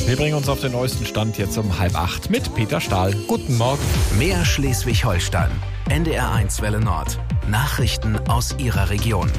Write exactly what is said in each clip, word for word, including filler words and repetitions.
Wir bringen uns auf den neuesten Stand jetzt um halb acht mit Peter Stahl. Guten Morgen. Mehr Schleswig-Holstein. N D R eins Welle Nord. Nachrichten aus Ihrer Region.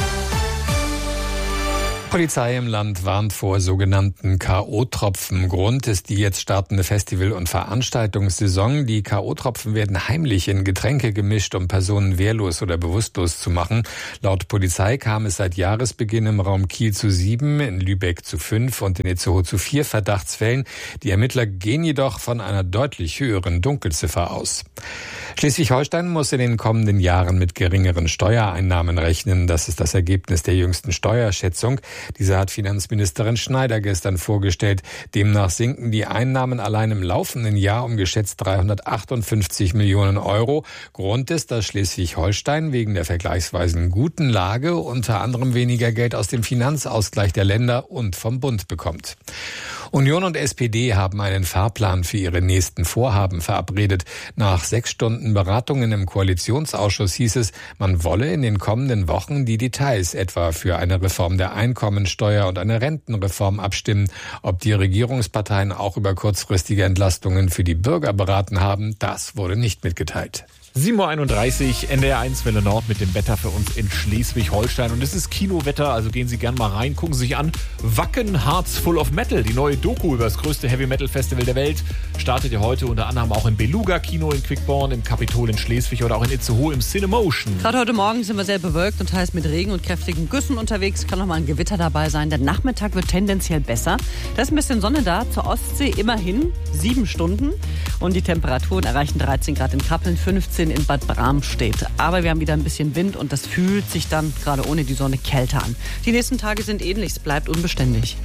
Polizei im Land warnt vor sogenannten K O-Tropfen. Grund ist die jetzt startende Festival- und Veranstaltungssaison. Die K O-Tropfen werden heimlich in Getränke gemischt, um Personen wehrlos oder bewusstlos zu machen. Laut Polizei kam es seit Jahresbeginn im Raum Kiel zu sieben, in Lübeck zu fünf und in Itzehoe zu vier Verdachtsfällen. Die Ermittler gehen jedoch von einer deutlich höheren Dunkelziffer aus. Schleswig-Holstein muss in den kommenden Jahren mit geringeren Steuereinnahmen rechnen. Das ist das Ergebnis der jüngsten Steuerschätzung. Diese hat Finanzministerin Schneider gestern vorgestellt. Demnach sinken die Einnahmen allein im laufenden Jahr um geschätzt dreihundertachtundfünfzig Millionen Euro. Grund ist, dass Schleswig-Holstein wegen der vergleichsweise guten Lage unter anderem weniger Geld aus dem Finanzausgleich der Länder und vom Bund bekommt. Union und S P D haben einen Fahrplan für ihre nächsten Vorhaben verabredet. Nach sechs Stunden Beratungen im Koalitionsausschuss hieß es, man wolle in den kommenden Wochen die Details etwa für eine Reform der Einkommensteuer und eine Rentenreform abstimmen. Ob die Regierungsparteien auch über kurzfristige Entlastungen für die Bürger beraten haben, das wurde nicht mitgeteilt. sieben Uhr einunddreißig, N D R eins Welle Nord mit dem Wetter für uns in Schleswig-Holstein. Und es ist Kinowetter, also gehen Sie gern mal rein, gucken Sie sich an. Wacken Hearts Full of Metal, die neue Doku über das größte Heavy-Metal-Festival der Welt, startet ja heute unter anderem auch im Beluga-Kino in Quickborn, im Kapitol in Schleswig oder auch in Itzehoe im Cinemotion. Gerade heute Morgen sind wir sehr bewölkt und teils mit Regen und kräftigen Güssen unterwegs. Kann noch mal ein Gewitter dabei sein. Der Nachmittag wird tendenziell besser. Da ist ein bisschen Sonne da, zur Ostsee immerhin sieben Stunden. Und die Temperaturen erreichen dreizehn Grad in Kappeln, fünfzehn in Bad Bramstedt. Aber wir haben wieder ein bisschen Wind und das fühlt sich dann gerade ohne die Sonne kälter an. Die nächsten Tage sind ähnlich, es bleibt unbeständig.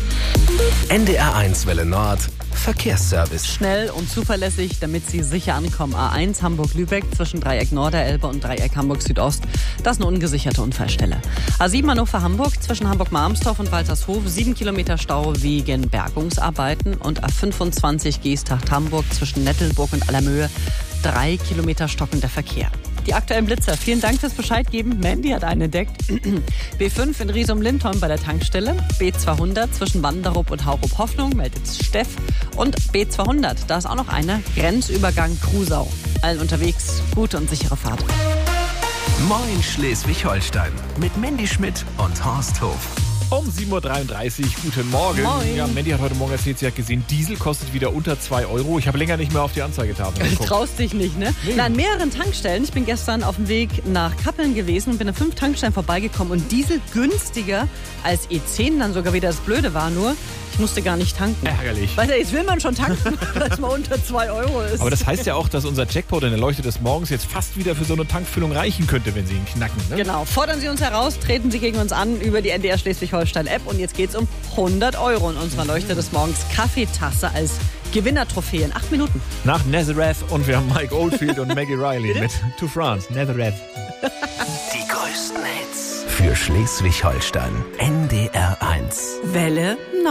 N D R eins Welle Nord. Verkehrsservice. Schnell und zuverlässig, damit Sie sicher ankommen. A eins Hamburg-Lübeck zwischen Dreieck Norderelbe und Dreieck Hamburg-Südost. Das ist eine ungesicherte Unfallstelle. A sieben Hannover-Hamburg zwischen Hamburg-Marmstorf und Waltershof. Sieben Kilometer Stau wegen Bergungsarbeiten. Und A fünfundzwanzig Geesthacht-Hamburg zwischen Nettelburg und Allermöhe. Drei Kilometer stockender Verkehr. Die aktuellen Blitzer. Vielen Dank fürs Bescheid geben. Mandy hat einen entdeckt. B fünf in Riesum-Lindholm bei der Tankstelle. B zweihundert zwischen Wanderup und Haurup-Hoffnung meldet Steff. Und B zweihundert, da ist auch noch einer. Grenzübergang Krusau. Allen unterwegs, gute und sichere Fahrt. Moin Schleswig-Holstein mit Mandy Schmidt und Horst Hof. Um sieben Uhr dreiunddreißig, guten Morgen. Moin. Ja, Mandy hat heute Morgen erzählt, sie hat gesehen, Diesel kostet wieder unter zwei Euro. Ich habe länger nicht mehr auf die Anzeigetafel Du geguckt. traust dich nicht, ne? Nee. Na, an mehreren Tankstellen. Ich bin gestern auf dem Weg nach Kappeln gewesen und bin an fünf Tankstellen vorbeigekommen und Diesel günstiger als E zehn. Dann sogar wieder das Blöde war nur, ich musste gar nicht tanken. Ärgerlich. Weißt du, jetzt will man schon tanken, weil es mal unter zwei Euro ist. Aber das heißt ja auch, dass unser Jackpot in der Leuchte des Morgens jetzt fast wieder für so eine Tankfüllung reichen könnte, wenn Sie ihn knacken. Ne? Genau, fordern Sie uns heraus, treten Sie gegen uns an über die N D R Schleswig-Holstein-App und jetzt geht's um hundert Euro in unserer Leuchte des Morgens. Kaffeetasse als Gewinnertrophäe in acht Minuten. Nach Nazareth und wir haben Mike Oldfield und Maggie Riley mit To France, Nazareth. Die größten Hits für Schleswig-Holstein. N D R eins. Welle